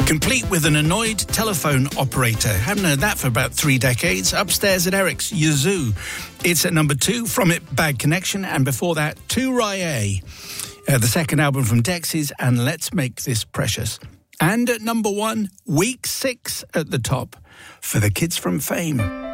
Complete with an annoyed telephone operator. Haven't heard that for about 3 decades. Upstairs at Eric's, Yazoo. It's at number 2, From It, Bad Connection. And before that, To Rye, the second album from Dexys, and Let's Make This Precious. And at number 1, Week 6 at the top for the Kids from Fame.